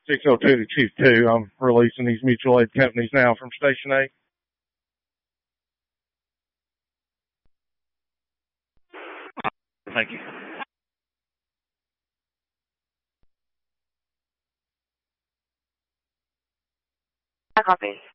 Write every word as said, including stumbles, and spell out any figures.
six oh two to Chief two. I'm releasing these mutual aid companies now from Station A. Thank you. I copy.